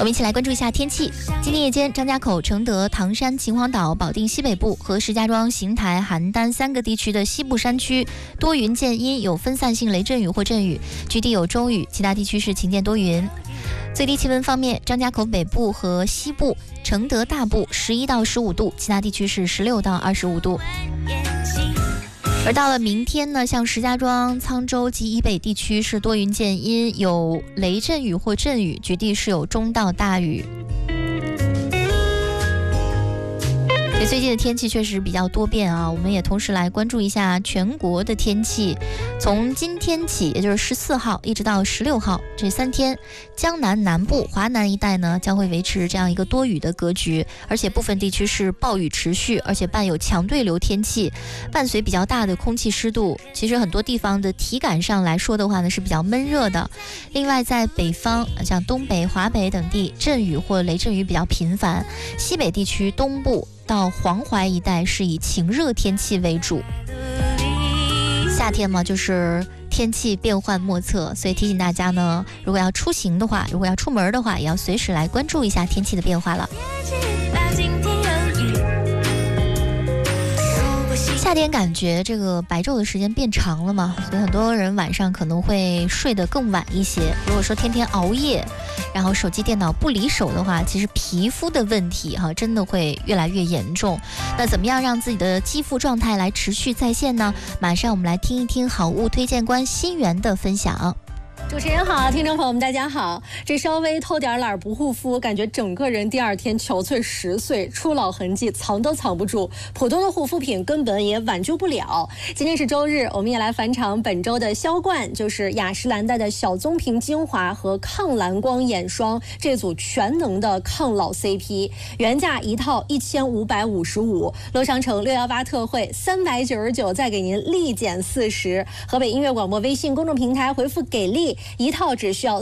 我们一起来关注一下天气。今天夜间，张家口、承德、唐山、秦皇岛、保定西北部和石家庄、邢台、邯郸3个地区的西部山区多云见阴，有分散性雷阵雨或阵雨，局地有中雨，其他地区是晴间多云。最低气温方面，张家口北部和西部、承德大部11到15度，其他地区是16到25度。而到了明天呢，像石家庄、沧州及以北地区是多云见阴，有雷阵雨或阵雨，局地是有中到大雨。最近的天气确实比较多变啊，我们也同时来关注一下全国的天气。从今天起，也就是14号一直到16号这3天，江南南部、华南一带呢将会维持这样一个多雨的格局，而且部分地区是暴雨持续，而且伴有强对流天气，伴随比较大的空气湿度。其实很多地方的体感上来说的话呢是比较闷热的。另外在北方，像东北、华北等地，阵雨或雷阵雨比较频繁，西北地区东部到黄淮一带是以晴热天气为主。夏天嘛，就是天气变幻莫测，所以提醒大家呢，如果要出行的话，如果要出门的话，也要随时来关注一下天气的变化了。夏天感觉这个白昼的时间变长了嘛，所以很多人晚上可能会睡得更晚一些。如果说天天熬夜，然后手机电脑不离手的话，其实皮肤的问题真的会越来越严重。那怎么样让自己的肌肤状态来持续在线呢？马上我们来听一听好物推荐官新源的分享。 主持人好，听众朋友们大家好。这稍微偷点懒不护肤，感觉整个人第二天憔悴10岁，初老痕迹藏都藏不住，普通的护肤品根本也挽救不了。今天是周日，我们也来返场本周的销冠，就是雅诗兰黛的小棕瓶精华和抗蓝光眼霜这组全能的抗老 CP， 原价一套1555，乐商城618特惠399，再给您立减40。河北音乐广播微信公众平台回复给力，一套只需要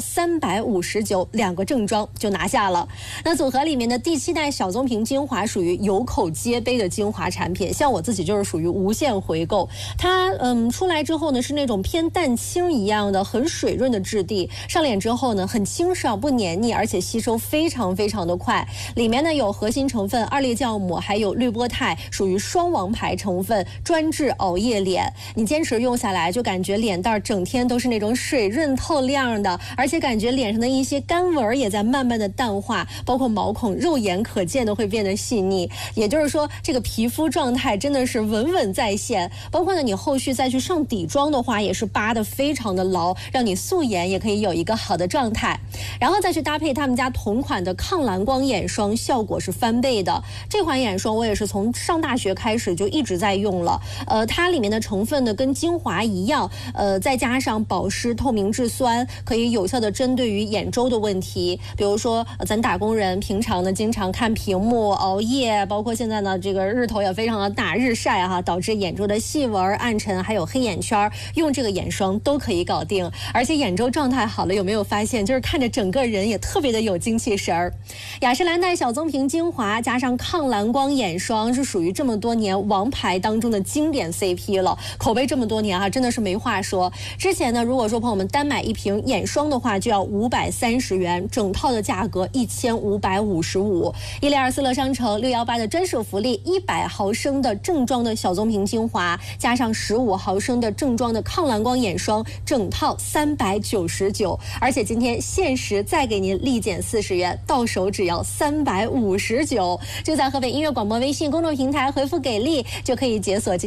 359，2个正装就拿下了。那组合里面的第7代小棕瓶精华属于有口皆碑的精华产品，像我自己就是属于无限回购。它出来之后呢，是那种偏淡青一样的很水润的质地，上脸之后呢很清爽不黏腻，而且吸收非常非常的快。里面呢有核心成分2裂酵母，还有滤波肽，属于双王牌成分，专治熬夜脸。你坚持用下来，就感觉脸蛋整天都是那种水润透亮的，而且感觉脸上的一些干纹也在慢慢的淡化，包括毛孔肉眼可见的会变得细腻。也就是说，这个皮肤状态真的是稳稳在线。包括呢，你后续再去上底妆的话，也是扒得非常的牢，让你素颜也可以有一个好的状态。然后再去搭配他们家同款的抗蓝光眼霜，效果是翻倍的。这款眼霜我也是从上大学开始就一直在用了。它里面的成分呢跟精华一样，再加上保湿透明质酸，可以有效的针对于眼周的问题。比如说咱打工人平常呢经常看屏幕熬夜，包括现在呢这个日头也非常的大，日晒导致眼周的细纹暗沉还有黑眼圈，用这个眼霜都可以搞定。而且眼周状态好了，有没有发现就是看着整个人也特别的有精气神儿。雅诗兰黛小棕瓶精华加上抗蓝光眼霜是属于这么多年王牌当中的经典 CP 了，口碑这么多年真的是没话说。之前呢如果说朋友们单买一瓶眼霜的话就要530元，整套的价格1555。1024乐商城618的专属福利，100毫升的正装的小棕瓶精华加上15毫升的正装的抗蓝光眼霜，整套399。而且今天限时再给您立减40元，到手只要359。就在河北音乐广播微信公众平台回复给力就可以解锁